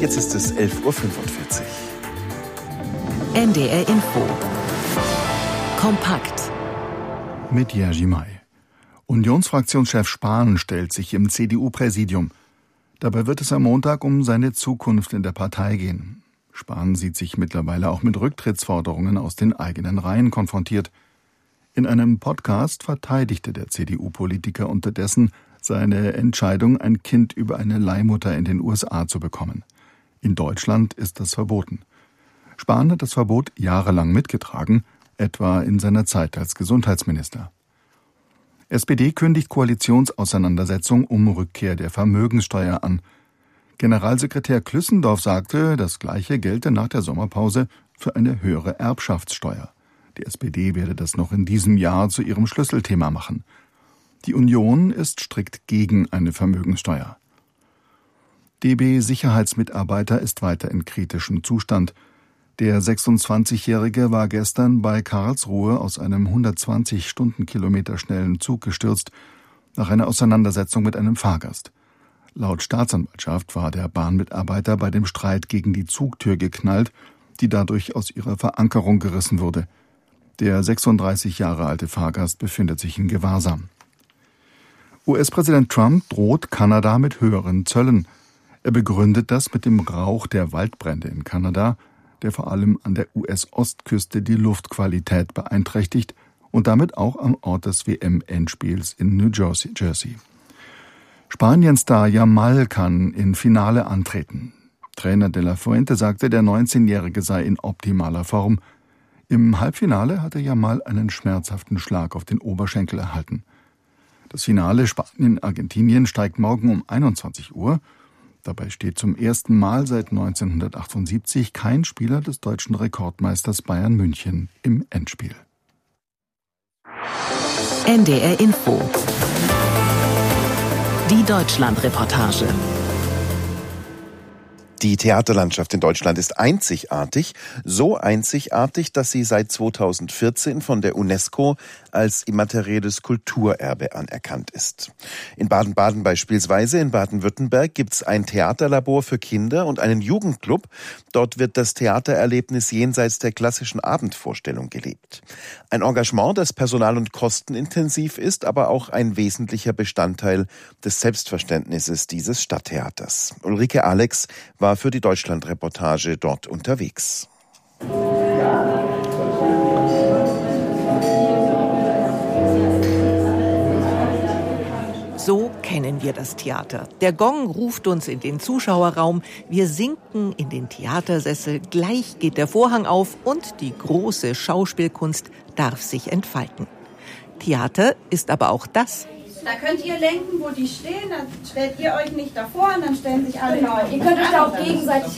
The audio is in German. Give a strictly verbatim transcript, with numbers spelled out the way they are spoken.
Jetzt ist es elf Uhr fünfundvierzig. N D R Info. Kompakt. Mit Jerzy May. Unionsfraktionschef Spahn stellt sich im C D U-Präsidium. Dabei wird es am Montag um seine Zukunft in der Partei gehen. Spahn sieht sich mittlerweile auch mit Rücktrittsforderungen aus den eigenen Reihen konfrontiert. In einem Podcast verteidigte der C D U-Politiker unterdessen seine Entscheidung, ein Kind über eine Leihmutter in den U S A zu bekommen. In Deutschland ist das verboten. Spahn hat das Verbot jahrelang mitgetragen, etwa in seiner Zeit als Gesundheitsminister. S P D kündigt Koalitionsauseinandersetzung um Rückkehr der Vermögenssteuer an. Generalsekretär Klüssendorf sagte, das Gleiche gelte nach der Sommerpause für eine höhere Erbschaftssteuer. Die S P D werde das noch in diesem Jahr zu ihrem Schlüsselthema machen. Die Union ist strikt gegen eine Vermögenssteuer. D B-Sicherheitsmitarbeiter ist weiter in kritischem Zustand. Der sechsundzwanzigjährige war gestern bei Karlsruhe aus einem hundertzwanzig Stundenkilometer schnellen Zug gestürzt, nach einer Auseinandersetzung mit einem Fahrgast. Laut Staatsanwaltschaft war der Bahnmitarbeiter bei dem Streit gegen die Zugtür geknallt, die dadurch aus ihrer Verankerung gerissen wurde. Der sechsunddreißig Jahre alte Fahrgast befindet sich in Gewahrsam. U S-Präsident Trump droht Kanada mit höheren Zöllen. Er begründet das mit dem Rauch der Waldbrände in Kanada, der vor allem an der U S-Ostküste die Luftqualität beeinträchtigt und damit auch am Ort des W M-Endspiels in New Jersey. Jersey. Spanien-Star Yamal kann im Finale antreten. Trainer De La Fuente sagte, der neunzehnjährige sei in optimaler Form. Im Halbfinale hatte Yamal einen schmerzhaften Schlag auf den Oberschenkel erhalten. Das Finale Spanien-Argentinien steigt morgen um einundzwanzig Uhr. Dabei steht zum ersten Mal seit neunzehnhundertachtundsiebzig kein Spieler des deutschen Rekordmeisters Bayern München im Endspiel. N D R Info. Die Deutschland-Reportage. Die Theaterlandschaft in Deutschland ist einzigartig, so einzigartig, dass sie seit zweitausendvierzehn von der UNESCO als immaterielles Kulturerbe anerkannt ist. In Baden-Baden beispielsweise, in Baden-Württemberg, gibt's ein Theaterlabor für Kinder und einen Jugendclub. Dort wird das Theatererlebnis jenseits der klassischen Abendvorstellung gelebt. Ein Engagement, das personal- und kostenintensiv ist, aber auch ein wesentlicher Bestandteil des Selbstverständnisses dieses Stadttheaters. Ulrike Alex war für die Deutschland-Reportage dort unterwegs. So kennen wir das Theater. Der Gong ruft uns in den Zuschauerraum, wir sinken in den Theatersessel, gleich geht der Vorhang auf und die große Schauspielkunst darf sich entfalten. Theater ist aber auch das. Da könnt ihr lenken, wo die stehen, dann stellt ihr euch nicht davor und dann stellen sich alle. Genau, ihr könnt euch da auch gegenseitig